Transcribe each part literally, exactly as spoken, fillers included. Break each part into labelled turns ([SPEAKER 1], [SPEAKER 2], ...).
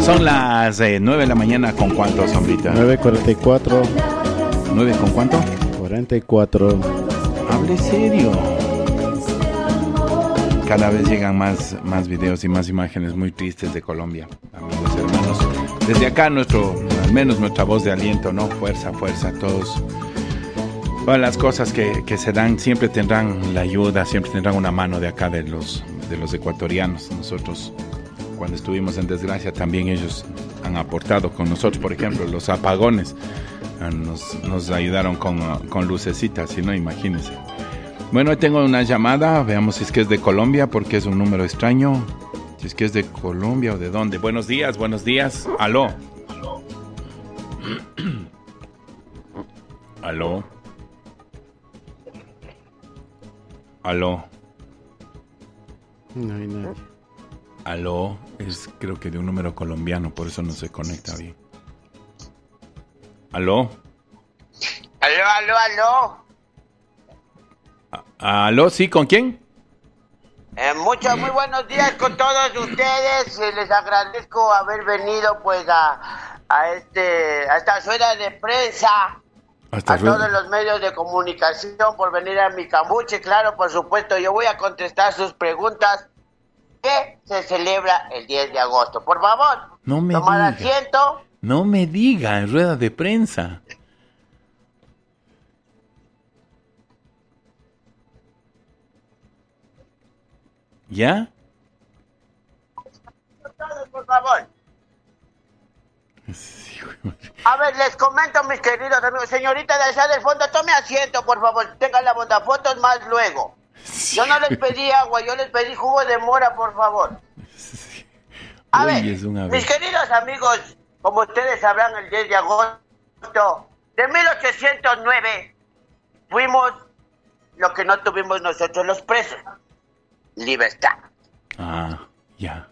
[SPEAKER 1] Son las eh, nueve de la mañana. ¿Con cuánto, Sombrita?
[SPEAKER 2] nueve cuarenta y cuatro.
[SPEAKER 1] ¿nueve con cuánto?
[SPEAKER 2] cuarenta y cuatro.
[SPEAKER 1] Hable serio. Cada vez llegan más, más videos y más imágenes muy tristes de Colombia, amigos, hermanos. Desde acá, nuestro, al menos nuestra voz de aliento, ¿no? Fuerza, fuerza, todos. Todas las cosas que, que se dan siempre tendrán la ayuda, siempre tendrán una mano de acá de los, de los ecuatorianos. Nosotros, cuando estuvimos en desgracia, también ellos han aportado con nosotros. Por ejemplo, los apagones nos, nos ayudaron con, con lucecitas, si no, imagínense. Bueno, hoy tengo una llamada, veamos si es que es de Colombia, porque es un número extraño. Si es que es de Colombia o de dónde. Buenos días, buenos días. Aló. Aló. Aló.
[SPEAKER 2] No hay nadie.
[SPEAKER 1] Aló. Es creo que de un número colombiano, por eso no se conecta bien. Aló.
[SPEAKER 3] Aló, aló, aló.
[SPEAKER 1] Aló, sí, ¿con quién?
[SPEAKER 3] Eh, muchos, muy buenos días con todos ustedes. Eh, les agradezco haber venido pues a, a este a esta rueda de prensa.
[SPEAKER 1] Hasta
[SPEAKER 3] a
[SPEAKER 1] rueda.
[SPEAKER 3] Todos los medios de comunicación por venir a mi cambuche. Claro, por supuesto, yo voy a contestar sus preguntas. ¿Qué se celebra el diez de agosto? Por favor,
[SPEAKER 1] No me
[SPEAKER 3] tomar
[SPEAKER 1] diga.
[SPEAKER 3] asiento.
[SPEAKER 1] No me diga, en rueda de prensa. ¿Ya?
[SPEAKER 3] Por favor.
[SPEAKER 1] Sí,
[SPEAKER 3] A ver, les comento, mis queridos amigos. Señorita de allá del fondo, tome asiento, por favor. Tengan la bondad, fotos más luego. Yo no les pedí agua, yo les pedí jugo de mora, por favor.
[SPEAKER 1] sí.
[SPEAKER 3] A
[SPEAKER 1] Uy,
[SPEAKER 3] ver,
[SPEAKER 1] es un ave.
[SPEAKER 3] mis queridos amigos, como ustedes sabrán, el diez de agosto de mil ochocientos nueve fuimos lo que no tuvimos nosotros los presos. Libertad.
[SPEAKER 1] Ah, ya.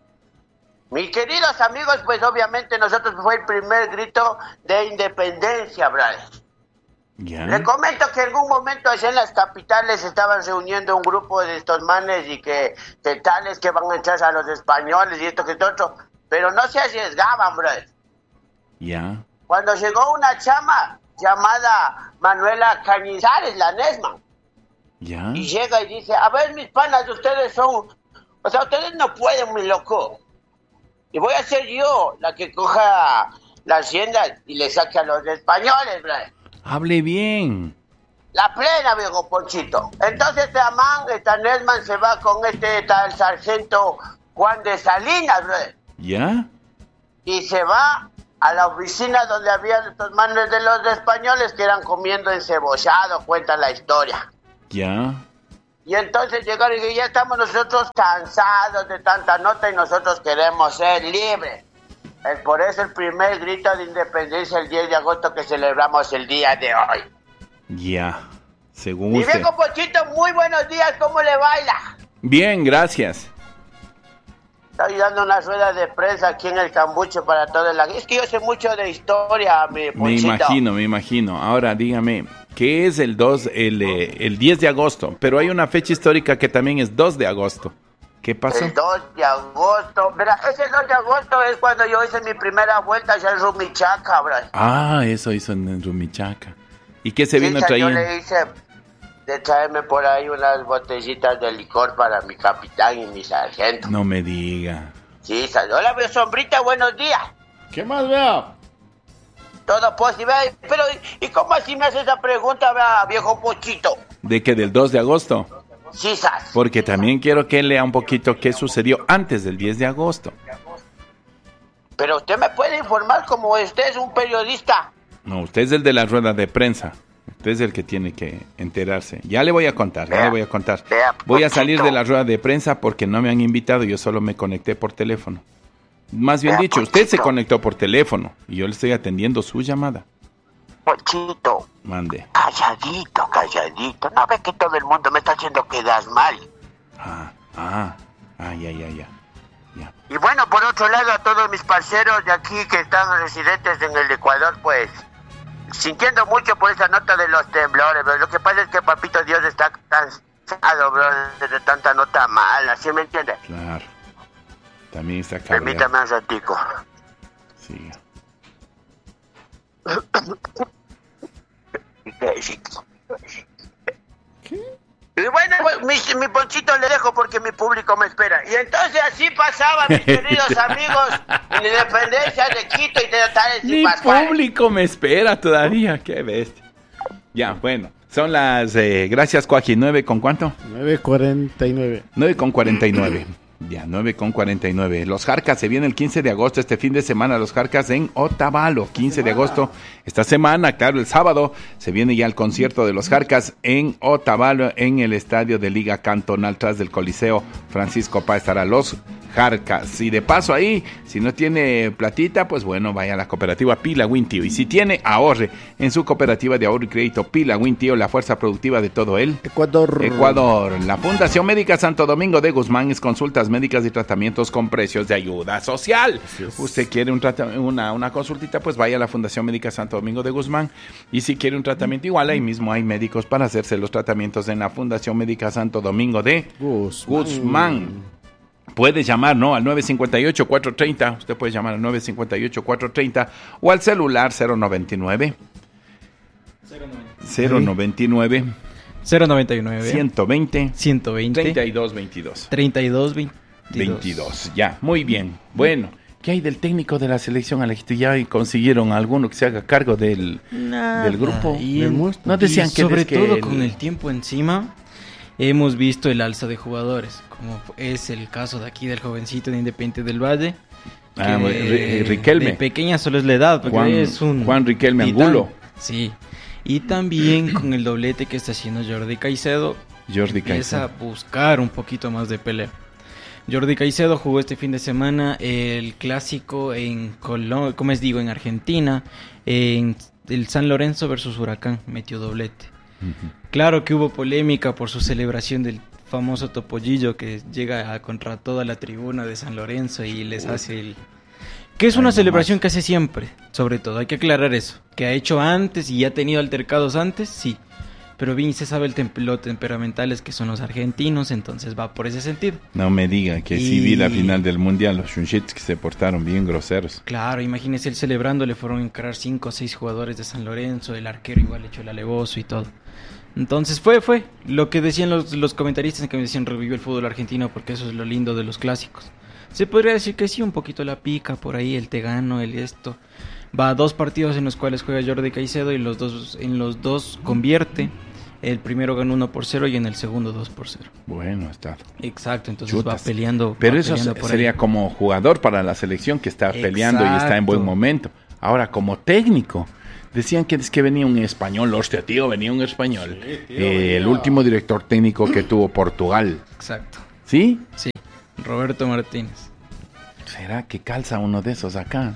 [SPEAKER 3] Mis queridos amigos, pues obviamente nosotros fue el primer grito de independencia, brothers.
[SPEAKER 1] Ya.
[SPEAKER 3] Le comento que en algún momento allá en las capitales estaban reuniendo un grupo de estos manes y que, que tales que van a entrar a los españoles y esto que esto otro, pero no se arriesgaban, brothers.
[SPEAKER 1] Ya.
[SPEAKER 3] Cuando llegó una chama llamada Manuela Cañizares, la Nesman,
[SPEAKER 1] Ya.
[SPEAKER 3] y llega y dice, a ver, mis panas, ustedes son, o sea, ustedes no pueden, mi loco. Y voy a ser yo la que coja la hacienda y le saque a los españoles, brother.
[SPEAKER 1] Hable bien.
[SPEAKER 3] La plena, viejo Ponchito. Entonces este man, esta Nesman se va con este tal sargento Juan de Salinas, brother.
[SPEAKER 1] ¿Ya?
[SPEAKER 3] Y se va a la oficina donde había estos manes de los españoles que eran comiendo encebollado, cuenta la historia.
[SPEAKER 1] Ya.
[SPEAKER 3] Y entonces llegaron y ya estamos nosotros cansados de tanta nota y nosotros queremos ser libres. Es por eso el primer grito de independencia el diez de agosto que celebramos el día de hoy.
[SPEAKER 1] Ya. Según
[SPEAKER 3] Y
[SPEAKER 1] usted.
[SPEAKER 3] viejo Pochito, muy buenos días, ¿cómo le baila?
[SPEAKER 1] Bien, gracias.
[SPEAKER 3] Estoy dando una rueda de prensa aquí en el cambuche para toda la... Es que yo sé mucho de historia, mi Ponchito.
[SPEAKER 1] Me imagino, me imagino. Ahora dígame, ¿qué es el dos, el, eh, el diez de agosto? Pero hay una fecha histórica que también es dos de agosto. ¿Qué pasó?
[SPEAKER 3] El dos de agosto. Verá, ese dos de agosto es cuando yo hice mi primera vuelta allá en Rumichaca, bro.
[SPEAKER 1] Ah, eso hizo en Rumichaca. ¿Y qué se vino
[SPEAKER 3] Sí, yo
[SPEAKER 1] trayendo?
[SPEAKER 3] le hice de traerme por ahí unas botellitas de licor para mi capitán y mi sargento.
[SPEAKER 1] No me diga.
[SPEAKER 3] Sí, sal- hola, mi sombrita, buenos días.
[SPEAKER 2] ¿Qué más veo?
[SPEAKER 3] Todo posible. Pero, ¿y cómo así me hace esa pregunta, vea, viejo Pochito?
[SPEAKER 1] ¿De qué? ¿Del dos de agosto?
[SPEAKER 3] Sí, sas.
[SPEAKER 1] Porque también quiero que lea un poquito qué sucedió antes del diez de agosto.
[SPEAKER 3] Pero usted me puede informar como usted es un periodista.
[SPEAKER 1] No, usted es el de la rueda de prensa. Usted es el que tiene que enterarse. Ya le voy a contar, ya
[SPEAKER 3] Vea,
[SPEAKER 1] le voy a contar.
[SPEAKER 3] vea,
[SPEAKER 1] Voy a salir
[SPEAKER 3] Pochito.
[SPEAKER 1] de la rueda de prensa porque no me han invitado, yo solo me conecté por teléfono. Más bien
[SPEAKER 3] Vea,
[SPEAKER 1] dicho, usted se
[SPEAKER 3] Pochito.
[SPEAKER 1] conectó por teléfono y yo le estoy atendiendo su llamada.
[SPEAKER 3] Pochito,
[SPEAKER 1] Mande.
[SPEAKER 3] calladito, calladito. No ve que todo el mundo me está haciendo quedar mal.
[SPEAKER 1] Ah, ah, ah, ya, ya, ya. Ya.
[SPEAKER 3] Y bueno, por otro lado, a todos mis parceros de aquí que están residentes en el Ecuador, pues, sintiendo mucho por esa nota de los temblores, bro. Lo que pasa es que Papito Dios está cansado, bro, de tanta nota mala, ¿sí me entiendes?
[SPEAKER 1] Claro. También está cabreado.
[SPEAKER 3] Permítame un ratico.
[SPEAKER 1] Siga.
[SPEAKER 3] ¿Qué? Y bueno, mi, mi ponchito le dejo porque mi público me espera. Y entonces así pasaba, mis queridos amigos, en la independencia de Quito y de Tales y
[SPEAKER 1] Mi
[SPEAKER 3] Pascual.
[SPEAKER 1] público me espera todavía, qué bestia. Ya, bueno, son las, eh, gracias Coaji, ¿nueve con cuánto?
[SPEAKER 2] nueve cuarenta y nueve.
[SPEAKER 1] nueve con cuarenta y nueve. Ya, nueve con cuarenta y nueve. Los Jarcas se viene el quince de agosto, este fin de semana, los Jarcas en Otavalo, quince de agosto. Esta semana, claro, el sábado, se viene ya el concierto de los Jarcas en Otavalo, en el estadio de Liga Cantonal, tras del Coliseo Francisco Pá, estará los Jarcas. Y de paso ahí, si no tiene platita, pues bueno, vaya a la cooperativa Pila Wintío. Y si tiene, ahorre en su cooperativa de ahorro y crédito Pila Wintío, la fuerza productiva de todo el
[SPEAKER 2] Ecuador.
[SPEAKER 1] Ecuador. La Fundación Médica Santo Domingo de Guzmán es consultas médicas y tratamientos con precios de ayuda social. Usted quiere un trata- una, una consultita, pues vaya a la Fundación Médica Santo Domingo de Guzmán. Y si quiere un tratamiento igual, ahí mismo hay médicos para hacerse los tratamientos en la Fundación Médica Santo Domingo de
[SPEAKER 2] Guzmán.
[SPEAKER 1] Guzmán. Puede llamar, ¿no? Al nueve cinco ocho, cuatro tres cero. Usted puede llamar al nueve cinco ocho, cuatro tres cero o al celular cero noventa y nueve. cero noventa y nueve.
[SPEAKER 4] cero noventa y nueve.
[SPEAKER 1] ciento veinte.
[SPEAKER 4] ciento veinte.
[SPEAKER 1] treinta y dos veintidós.
[SPEAKER 4] treinta y dos veintidós.
[SPEAKER 1] veintidós, ya, muy bien. Bueno, ¿qué hay del técnico de la selección, Alejito? ¿Ya consiguieron alguno que se haga cargo del,
[SPEAKER 4] Nada.
[SPEAKER 1] del grupo?
[SPEAKER 4] Y,
[SPEAKER 2] Me
[SPEAKER 4] en-
[SPEAKER 2] muestra.
[SPEAKER 1] No decían
[SPEAKER 4] y
[SPEAKER 1] que
[SPEAKER 4] sobre
[SPEAKER 1] es que
[SPEAKER 4] todo
[SPEAKER 1] el-
[SPEAKER 4] con el tiempo encima, hemos visto el alza de jugadores, como es el caso de aquí del jovencito de Independiente del Valle.
[SPEAKER 1] Ah,
[SPEAKER 4] que
[SPEAKER 1] Ri- Riquelme.
[SPEAKER 4] De pequeña solo es la edad, porque
[SPEAKER 1] Juan-
[SPEAKER 4] es un
[SPEAKER 1] Juan Riquelme
[SPEAKER 4] titán.
[SPEAKER 1] Angulo.
[SPEAKER 4] Sí. Y también con el doblete que está haciendo Jordi Caicedo,
[SPEAKER 1] Jordi
[SPEAKER 4] empieza
[SPEAKER 1] Caicedo.
[SPEAKER 4] a buscar un poquito más de pelea. Jordi Caicedo jugó este fin de semana el clásico en Colombia, como les digo, en Argentina, en el San Lorenzo versus Huracán, metió doblete.
[SPEAKER 1] Ujú.
[SPEAKER 4] Claro que hubo polémica por su celebración del famoso topollillo que llega a contra toda la tribuna de San Lorenzo y les
[SPEAKER 1] Uy.
[SPEAKER 4] hace el... Que es
[SPEAKER 1] Ay,
[SPEAKER 4] una
[SPEAKER 1] no
[SPEAKER 4] celebración
[SPEAKER 1] más.
[SPEAKER 4] que hace siempre, sobre todo, hay que aclarar eso. Que ha hecho antes y ha tenido altercados antes, sí. Pero bien se sabe el tem- lo temperamentales que son los argentinos, entonces va por ese sentido.
[SPEAKER 1] No me diga que sí
[SPEAKER 4] Y-
[SPEAKER 1] vi la final del Mundial, los Shunchits que se portaron bien groseros.
[SPEAKER 4] Claro, imagínese él celebrando, le fueron a encarar cinco o seis jugadores de San Lorenzo, el arquero igual echó el alevoso y todo. Entonces fue, fue lo que decían los, los comentaristas, que me decían revivió el fútbol argentino porque eso es lo lindo de los clásicos. Se podría decir que sí, un poquito la pica por ahí, el te gano, el esto. Va a dos partidos en los cuales juega Jordi Caicedo y los dos, en los dos convierte. El primero gana uno por cero y en el segundo dos por cero.
[SPEAKER 1] Bueno, está.
[SPEAKER 4] Exacto, entonces
[SPEAKER 1] Chutas.
[SPEAKER 4] va peleando.
[SPEAKER 1] Pero
[SPEAKER 4] va
[SPEAKER 1] eso
[SPEAKER 4] peleando
[SPEAKER 1] se-
[SPEAKER 4] por
[SPEAKER 1] sería
[SPEAKER 4] ahí.
[SPEAKER 1] como jugador para la selección que está peleando y está en buen
[SPEAKER 4] Exacto.
[SPEAKER 1] momento. Ahora, como técnico, decían que es que venía un español, hostia, tío, venía un español.
[SPEAKER 2] Sí, tío,
[SPEAKER 1] Eh, el
[SPEAKER 2] venía.
[SPEAKER 1] último director técnico que tuvo Portugal.
[SPEAKER 4] Exacto,
[SPEAKER 1] ¿Sí?
[SPEAKER 4] sí. Roberto Martínez.
[SPEAKER 1] ¿Será que calza uno de esos acá?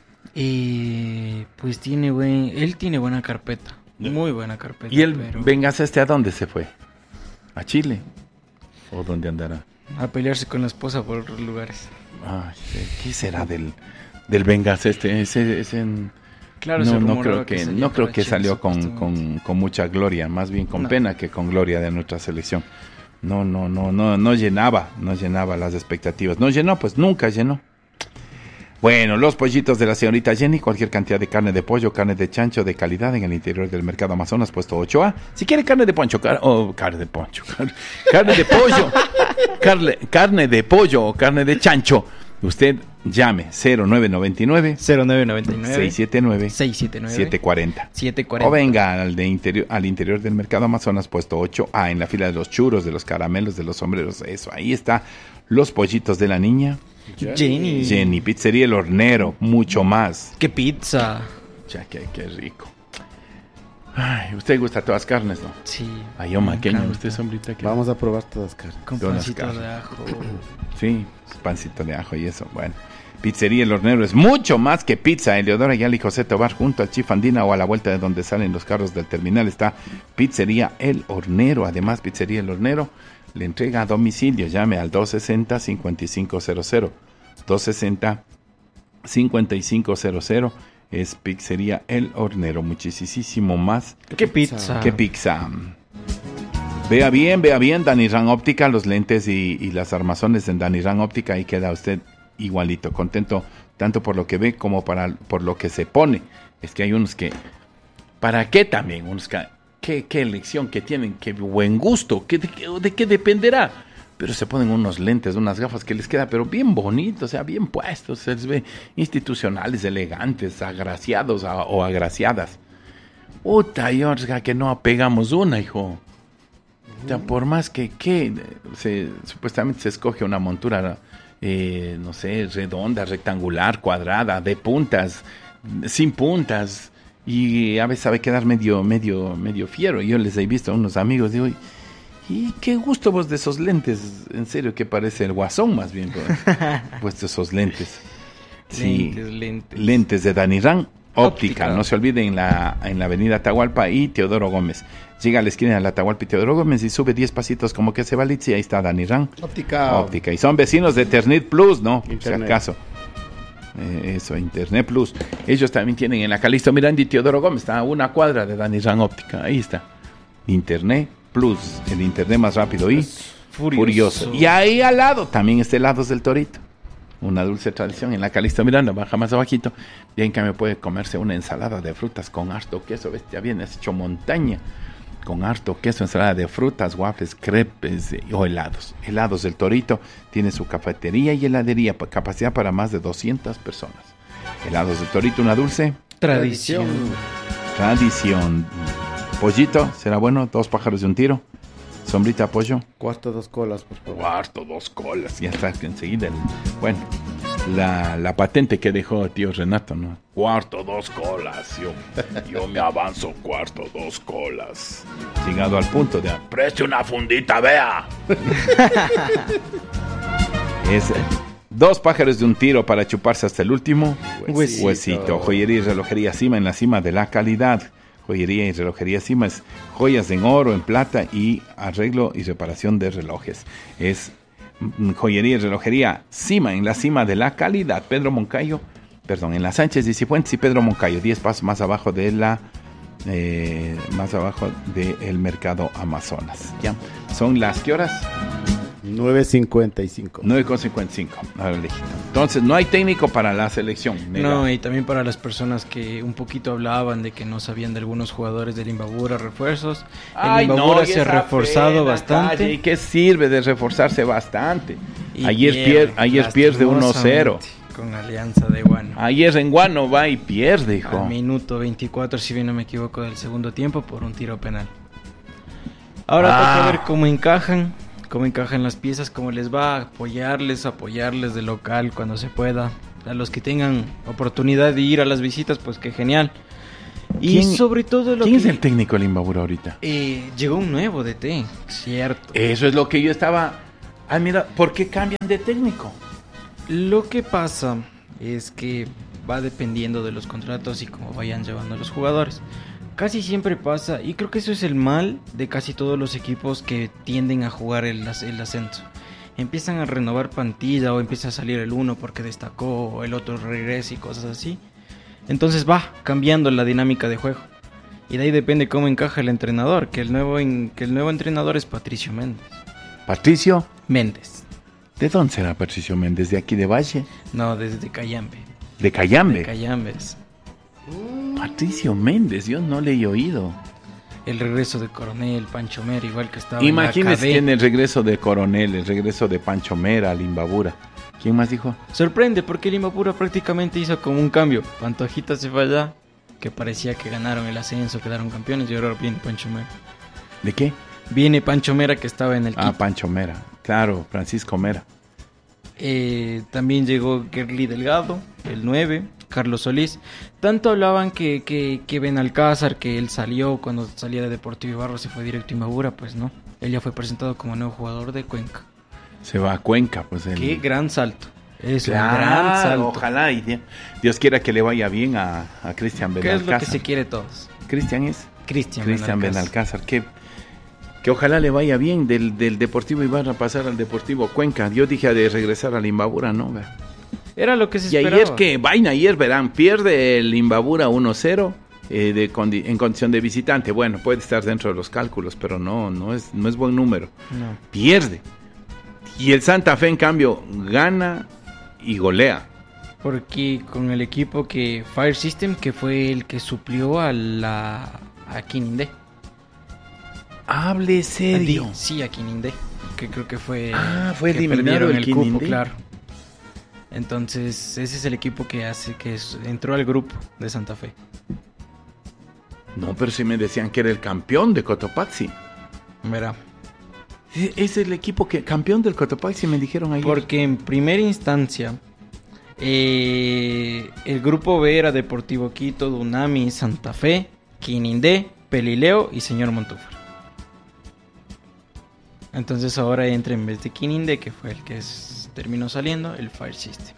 [SPEAKER 4] Y pues tiene buen, él tiene buena carpeta, muy buena carpeta.
[SPEAKER 1] ¿Y el
[SPEAKER 4] pero
[SPEAKER 1] vengas este a dónde se fue? ¿A Chile? ¿O dónde andará?
[SPEAKER 4] a pelearse con la esposa por otros lugares.
[SPEAKER 1] Ay, ¿qué será del, del vengas este? Ese, ese,
[SPEAKER 4] Claro, se
[SPEAKER 1] no, no
[SPEAKER 4] rumoraba
[SPEAKER 1] creo que,
[SPEAKER 4] salía
[SPEAKER 1] no creo
[SPEAKER 4] para
[SPEAKER 1] que
[SPEAKER 4] Chile,
[SPEAKER 1] salió con,
[SPEAKER 4] supuestamente.
[SPEAKER 1] con, con mucha gloria, más bien con
[SPEAKER 4] No.
[SPEAKER 1] pena que con gloria de nuestra selección. No, no, no, no, no llenaba, no llenaba las expectativas. No llenó, pues nunca llenó. Bueno, los pollitos de la señorita Jenny, cualquier cantidad de carne de pollo, carne de chancho de calidad en el interior del mercado Amazonas, puesto ocho A. Si quiere carne de poncho, car oh, carne de poncho, car carne de pollo, carne, carne de pollo o carne de chancho, usted llame cero nueve nueve nueve,
[SPEAKER 4] cero nueve nueve nueve
[SPEAKER 1] seis siete nueve,
[SPEAKER 4] seis siete nueve
[SPEAKER 1] siete cuatro cero.
[SPEAKER 4] siete cuarenta.
[SPEAKER 1] O venga al, de interior, al interior del mercado Amazonas, puesto ocho A, en la fila de los churros, de los caramelos, de los sombreros. Eso, ahí está. Los pollitos de la niña.
[SPEAKER 4] Jenny.
[SPEAKER 1] Jenny, Pizzería El Hornero, mucho más.
[SPEAKER 4] ¡Qué pizza!
[SPEAKER 1] Ya, qué, qué rico. Ay, ¿usted gusta todas las carnes, no?
[SPEAKER 4] Sí.
[SPEAKER 1] Ay, yo
[SPEAKER 4] me
[SPEAKER 1] maqueño,
[SPEAKER 4] encanta.
[SPEAKER 1] usted, sombrita, que
[SPEAKER 2] Vamos a probar todas carnes.
[SPEAKER 4] Con
[SPEAKER 1] todas las
[SPEAKER 4] pancito
[SPEAKER 1] carnes.
[SPEAKER 4] de ajo.
[SPEAKER 1] Sí, pancito de ajo y eso, bueno. Pizzería El Hornero es mucho más que pizza. Eleodoro Ayala y José Tobar, junto al Chief Andina o a la vuelta de donde salen los carros del terminal, está Pizzería El Hornero. Además, Pizzería El Hornero le entrega a domicilio. Llame al dos sesenta, cincuenta y cinco cero cero. dos sesenta, cincuenta y cinco cero cero. Es Pizzería El Hornero. Muchísimo más
[SPEAKER 4] ¡Qué pizza!
[SPEAKER 1] que pizza. Vea bien, vea bien, Daniran Óptica, los lentes y, y las armazones en Daniran Óptica. Ahí queda usted igualito, contento tanto por lo que ve como para, por lo que se pone. Es que hay unos que, ¿para qué también? Unos que, ¿qué, qué elección que tienen? ¿Qué buen gusto? ¿Qué, de, ¿De qué dependerá? Pero se ponen unos lentes, unas gafas que les queda, pero bien bonitos, o sea, bien puestos, se les ve institucionales, elegantes, agraciados a, o agraciadas. Puta, Yorga, que no apegamos una, hijo. O sea, por más que, que se, supuestamente se escoge una montura, eh, no sé, redonda, rectangular, cuadrada, de puntas, sin puntas, y a veces sabe quedar medio, medio, medio fiero. Yo les he visto a unos amigos, digo, y qué gusto vos de esos lentes, en serio, que parece el Guasón más bien, puesto esos lentes. Sí,
[SPEAKER 4] lentes, lentes.
[SPEAKER 1] Lentes de Danirán Óptica,
[SPEAKER 4] Óptica.
[SPEAKER 1] No se olviden, en la, en la avenida Atahualpa y Teodoro Gómez. Llega a la esquina de la Atahualpa y Teodoro Gómez y sube diez pasitos como que se va Litz y ahí está Danirán
[SPEAKER 2] Óptica.
[SPEAKER 1] Óptica. Y son vecinos de Ethernet Plus, ¿no? Por si
[SPEAKER 2] Internet.
[SPEAKER 1] acaso. Eh, eso, Internet Plus. Ellos también tienen en la Calixto Miranda y Teodoro Gómez, está a una cuadra de Danirán Óptica. Ahí está. Internet Plus, el internet más rápido y
[SPEAKER 4] Furioso.
[SPEAKER 1] furioso. Y ahí al lado también está Helados del Torito. Una dulce tradición en la Calixto Miranda, baja más abajito. Y en cambio puede comerse una ensalada de frutas con harto queso. ¿Ves? Ya viene, has hecho montaña. Con harto queso, ensalada de frutas, waffles, crepes eh, o helados. Helados del Torito tiene su cafetería y heladería, pa- capacidad para más de doscientas personas. Helados del Torito, una dulce
[SPEAKER 4] Tradición.
[SPEAKER 1] tradición. Pollito, ¿será bueno? Dos pájaros de un tiro. Sombrita, pollo.
[SPEAKER 2] Cuarto, dos colas, por favor.
[SPEAKER 1] Cuarto, dos colas. Ya está enseguida. El, bueno, la, la patente que dejó tío Renato, ¿no? Cuarto, dos colas. Yo, yo me avanzo, cuarto, dos colas. Llegado al punto de, preste una fundita, vea. Es eh, dos pájaros de un tiro para chuparse hasta el último
[SPEAKER 4] Huesito.
[SPEAKER 1] huesito. Joyería y relojería Cima en la cima de la calidad. Joyería y relojería Cima es joyas en oro, en plata y arreglo y reparación de relojes. Es mm, joyería y relojería Cima en la cima de la calidad. Pedro Moncayo, perdón, en la Sánchez de Cifuentes y Pedro Moncayo, diez pasos más abajo de la eh, más abajo del mercado Amazonas. Ya, son las ¿qué horas?
[SPEAKER 2] nueve cincuenta y cinco.
[SPEAKER 1] nueve con cincuenta y cinco. Ahora lejito. Entonces, no hay técnico para la selección. nega.
[SPEAKER 4] No, y también para las personas que un poquito hablaban de que no sabían de algunos jugadores del Imbabura refuerzos.
[SPEAKER 1] Ay,
[SPEAKER 4] el Imbabura
[SPEAKER 1] no, y
[SPEAKER 4] se ha
[SPEAKER 1] esa
[SPEAKER 4] reforzado
[SPEAKER 1] pena,
[SPEAKER 4] bastante.
[SPEAKER 1] calle, ¿y qué sirve de reforzarse bastante?
[SPEAKER 4] Y
[SPEAKER 1] ayer pier- ayer pierde uno cero.
[SPEAKER 4] lastimosamente, Con Alianza de Guano.
[SPEAKER 1] Ayer en Guano va y pierde, hijo.
[SPEAKER 4] Al minuto veinticuatro, si bien no me equivoco, del segundo tiempo por un tiro penal. Ahora
[SPEAKER 1] Ah.
[SPEAKER 4] toca ver cómo encajan, cómo encajan las piezas, cómo les va, apoyarles, apoyarles de local cuando se pueda. A los que tengan oportunidad de ir a las visitas, pues qué genial. Y
[SPEAKER 1] ¿Quién-
[SPEAKER 4] sobre todo lo
[SPEAKER 1] ¿Quién
[SPEAKER 4] que...
[SPEAKER 1] es el técnico del Imbabura ahorita?
[SPEAKER 4] Eh, llegó un nuevo D T, cierto.
[SPEAKER 1] Eso es lo que yo estaba... Ah, mira, ¿por qué cambian de técnico?
[SPEAKER 4] Lo que pasa es que va dependiendo de los contratos y cómo vayan llevando los jugadores. Casi siempre pasa, y creo que eso es el mal de casi todos los equipos que tienden a jugar el, as- el ascenso. Empiezan a renovar plantilla o empieza a salir el uno porque destacó o el otro regresa y cosas así. Entonces va cambiando la dinámica de juego. Y de ahí depende cómo encaja el entrenador, que el nuevo, en- que el nuevo entrenador es Patricio Méndez.
[SPEAKER 1] Patricio,
[SPEAKER 4] Méndez,
[SPEAKER 1] ¿de dónde será Patricio Méndez? ¿De aquí de Valle?
[SPEAKER 4] no, desde Cayambe.
[SPEAKER 1] ¿De Cayambe?
[SPEAKER 4] De Cayambes.
[SPEAKER 1] Patricio Méndez, yo no le he oído.
[SPEAKER 4] El regreso de Coronel, Pancho Mera, igual que estaba en la
[SPEAKER 1] Imagínese
[SPEAKER 4] A K B.
[SPEAKER 1] en el regreso de Coronel, el regreso de Pancho Mera al Imbabura. ¿Quién más dijo?
[SPEAKER 4] Sorprende porque el Imbabura prácticamente hizo como un cambio. Pantojita se fue allá, que parecía que ganaron el ascenso, quedaron campeones, y ahora viene Pancho Mera.
[SPEAKER 1] ¿De qué?
[SPEAKER 4] Viene Pancho Mera, que estaba en el
[SPEAKER 1] Ah,
[SPEAKER 4] Quito.
[SPEAKER 1] Pancho Mera. Claro, Francisco Mera.
[SPEAKER 4] Eh, también llegó Gerli Delgado, el nueve, Carlos Solís. Tanto hablaban que, que, que Benalcázar, que él salió cuando salía de Deportivo Ibarra, se fue directo a Imbabura, pues no. Él ya fue presentado como nuevo jugador de Cuenca.
[SPEAKER 1] Se va a Cuenca, pues. El...
[SPEAKER 4] Qué gran salto. Es un
[SPEAKER 1] Claro,
[SPEAKER 4] gran salto.
[SPEAKER 1] ojalá y Dios, Dios quiera que le vaya bien a, a Cristian
[SPEAKER 4] ¿Qué es lo que
[SPEAKER 1] Benalcázar.
[SPEAKER 4] se quiere todos?
[SPEAKER 1] Cristian es
[SPEAKER 4] Cristian
[SPEAKER 1] Cristian
[SPEAKER 4] Benalcázar.
[SPEAKER 1] Benalcázar, que, que ojalá le vaya bien del, del Deportivo Ibarra a pasar al Deportivo Cuenca. Yo dije de regresar al Imbabura, no, vea.
[SPEAKER 4] Era lo que se
[SPEAKER 1] Y
[SPEAKER 4] esperaba.
[SPEAKER 1] ayer que vaina, ayer verán, pierde el Imbabura uno cero eh, de condi- en condición de visitante. Bueno, puede estar dentro de los cálculos, pero no, no es, no es buen número.
[SPEAKER 4] No.
[SPEAKER 1] Pierde. Y el Santa Fe, en cambio, gana y golea.
[SPEAKER 4] Porque con el equipo que Fire System, que fue el que suplió a la a Kininde.
[SPEAKER 1] Hable serio.
[SPEAKER 4] A, sí, a Kininde, que creo que fue
[SPEAKER 1] Ah, fue
[SPEAKER 4] que
[SPEAKER 1] eliminado
[SPEAKER 4] perdieron
[SPEAKER 1] el
[SPEAKER 4] cupo,
[SPEAKER 1] Kininde.
[SPEAKER 4] claro. Entonces, ese es el equipo que hace que es- entró al grupo de Santa Fe.
[SPEAKER 1] No, pero sí me decían que era el campeón de Cotopaxi.
[SPEAKER 4] Verá.
[SPEAKER 1] E- Es el equipo que campeón del Cotopaxi, me dijeron ayer.
[SPEAKER 4] Porque en primera instancia, eh, el grupo B era Deportivo Quito, Dunami, Santa Fe, Quinindé, Pelileo y Señor Montúfar. Entonces ahora entra en vez de Quinindé, que fue el que es- terminó saliendo, el Fire System.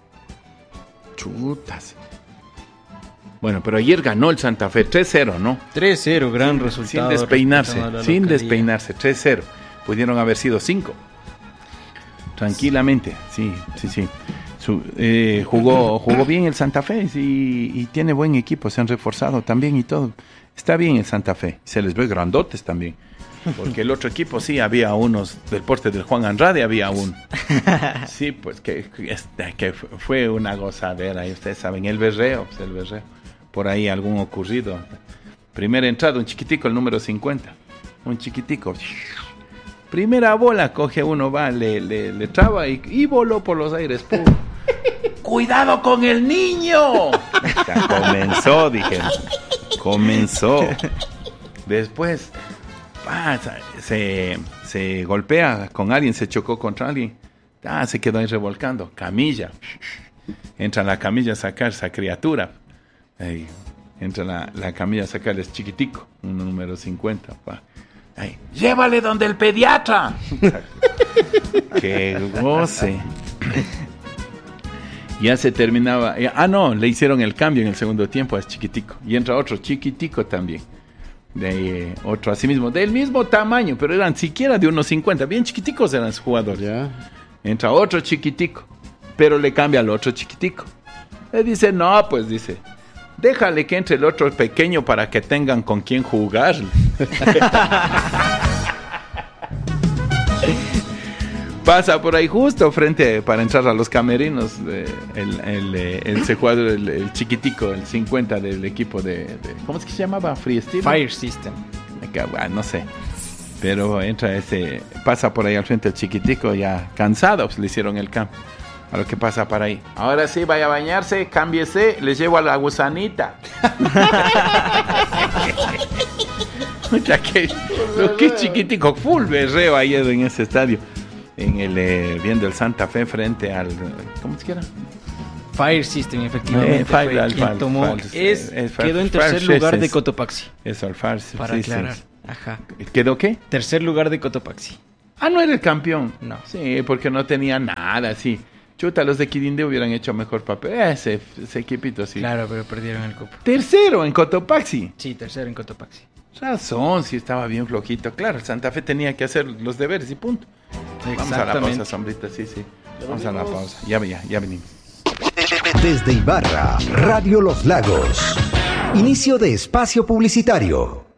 [SPEAKER 1] Chutas. Bueno, pero ayer ganó el Santa Fe tres cero, ¿no?
[SPEAKER 4] tres cero, gran
[SPEAKER 1] Sin
[SPEAKER 4] resultado.
[SPEAKER 1] despeinarse,
[SPEAKER 4] respetando a la
[SPEAKER 1] sin
[SPEAKER 4] localía.
[SPEAKER 1] despeinarse, tres cero. Pudieron haber sido cinco. Tranquilamente, sí, sí, sí. Su- eh, jugó, jugó bien el Santa Fe y, y tiene buen equipo, se han reforzado también y todo. Está bien el Santa Fe, se les ve grandotes también. Porque el otro equipo sí, había unos del porte del Juan Andrade, había uno. Sí, pues que, que, este, que fue una gozadera, y ustedes saben, el berreo, pues el berreo. Por ahí algún ocurrido. Primera entrada, un chiquitico, el número cincuenta. Un chiquitico. Primera bola, coge uno, va, le, le, le traba y, y voló por los aires. ¡Pum! ¡Cuidado con el niño! Ya comenzó, dije. Comenzó. Después, pasa, se, se golpea con alguien, se chocó contra alguien. Ah, se quedó ahí revolcando. Camilla. Entra la camilla a sacar esa criatura. Ahí, entra la, la camilla a sacar, es chiquitico, un número cincuenta. Pa. Ahí, llévale donde el pediatra. ¡Qué goce! Ya se terminaba. eh, Ah, no, le hicieron el cambio en el segundo tiempo, es chiquitico. Y entra otro chiquitico también. De eh, otro así mismo, del mismo tamaño, pero eran siquiera de unos cincuenta. Bien chiquiticos eran los jugadores.
[SPEAKER 2] Ya.
[SPEAKER 1] Entra otro chiquitico, pero le cambia al otro chiquitico. Le dice, no, pues dice, déjale que entre el otro pequeño para que tengan con quién jugar. Pasa por ahí justo frente para entrar a los camerinos eh, el, el, eh, el, ese jugador, el, el chiquitico, el cincuenta del equipo de, de ¿cómo es que se llamaba? Freestyle.
[SPEAKER 4] Fire System.
[SPEAKER 1] Ah, no sé, pero entra ese, pasa por ahí al frente el chiquitico, ya cansado, pues le hicieron el cambio. A lo que pasa para ahí. Ahora sí, vaya a bañarse, cámbiese, le llevo a la gusanita. Ya que, lo que chiquitico, full berreo ahí en ese estadio. En el, eh, viendo el Santa Fe frente al, ¿cómo se quiera?
[SPEAKER 4] Fire System, efectivamente.
[SPEAKER 1] Eh, Fire,
[SPEAKER 4] fue
[SPEAKER 1] al-
[SPEAKER 4] quien
[SPEAKER 1] al-
[SPEAKER 4] tomó,
[SPEAKER 1] al-
[SPEAKER 4] es,
[SPEAKER 1] es-
[SPEAKER 4] quedó en
[SPEAKER 1] Fire
[SPEAKER 4] tercer lugar de
[SPEAKER 1] System.
[SPEAKER 4] Cotopaxi.
[SPEAKER 1] Eso, al farce.
[SPEAKER 4] Para
[SPEAKER 1] sí, sí.
[SPEAKER 4] aclarar. Ajá.
[SPEAKER 1] ¿Quedó qué?
[SPEAKER 4] Tercer lugar de Cotopaxi.
[SPEAKER 1] Ah, no era el campeón.
[SPEAKER 4] No.
[SPEAKER 1] Sí, porque no tenía nada, sí. Chuta, los de Quirindé hubieran hecho mejor papel. Ese, ese equipito, sí.
[SPEAKER 4] Claro, pero perdieron el cupo.
[SPEAKER 1] Tercero en Cotopaxi.
[SPEAKER 4] Sí, tercero en Cotopaxi.
[SPEAKER 1] Razón, sí estaba bien flojito. Claro, el Santa Fe tenía que hacer los deberes y punto. Vamos a la pausa, sombrita, sí, sí. Vamos a la pausa. Ya, ya, ya venimos.
[SPEAKER 5] Desde Ibarra, Radio Los Lagos. Inicio de espacio publicitario.